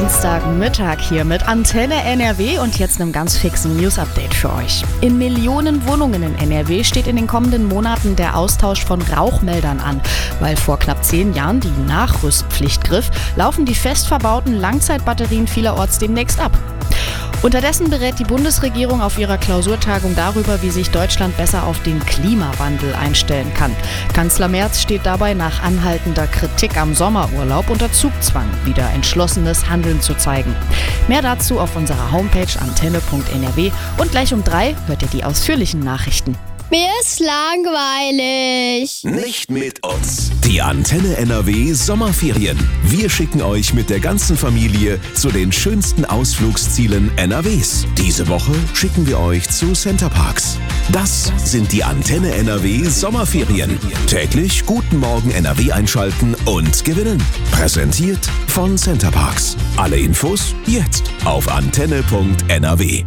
Dienstagmittag hier mit Antenne NRW und jetzt einem ganz fixen News-Update für euch. In Millionen Wohnungen in NRW steht in den kommenden Monaten der Austausch von Rauchmeldern an. Weil vor knapp 10 Jahren die Nachrüstpflicht griff, laufen die fest verbauten Langzeitbatterien vielerorts demnächst ab. Unterdessen berät die Bundesregierung auf ihrer Klausurtagung darüber, wie sich Deutschland besser auf den Klimawandel einstellen kann. Kanzler Merz steht dabei nach anhaltender Kritik am Sommerurlaub unter Zugzwang, wieder entschlossenes Handeln zu zeigen. Mehr dazu auf unserer Homepage antenne.nrw und gleich um 3 hört ihr die ausführlichen Nachrichten. Mir ist langweilig. Nicht mit uns. Die Antenne NRW Sommerferien. Wir schicken euch mit der ganzen Familie zu den schönsten Ausflugszielen NRWs. Diese Woche schicken wir euch zu Centerparks. Das sind die Antenne NRW Sommerferien. Täglich Guten Morgen NRW einschalten und gewinnen. Präsentiert von Centerparks. Alle Infos jetzt auf antenne.nrw.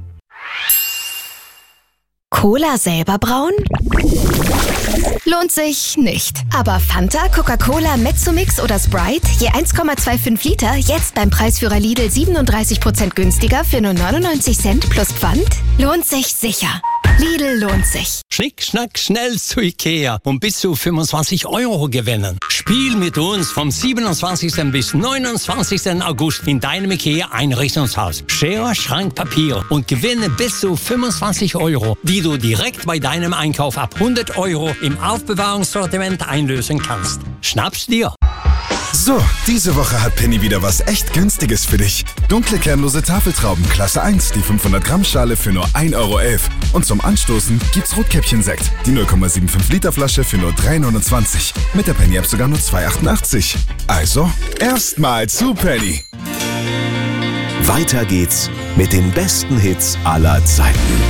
Cola selber brauen? Lohnt sich nicht. Aber Fanta, Coca-Cola, Mezzomix oder Sprite, je 1,25 Liter, jetzt beim Preisführer Lidl 37% günstiger für nur 99 Cent plus Pfand? Lohnt sich sicher. Lidl lohnt sich. Schnick, schnack, schnell zu Ikea und bis zu 25 € gewinnen. Spiel mit uns vom 27. bis 29. August in deinem Ikea-Einrichtungshaus. Schere, Schrank, Papier und gewinne bis zu 25 €, die du direkt bei deinem Einkauf ab 100 € im Aufbewahrungssortiment einlösen kannst. Schnapp's dir! So, diese Woche hat Penny wieder was echt Günstiges für dich. Dunkle kernlose Tafeltrauben Klasse 1, die 500 Gramm Schale für nur 1,11 €. Und zum Anstoßen gibt's Rotkäppchen-Sekt, die 0,75 Liter Flasche für nur 3,29 €. Mit der Penny-App sogar nur 2,88 €. Also, erstmal zu Penny. Weiter geht's mit den besten Hits aller Zeiten.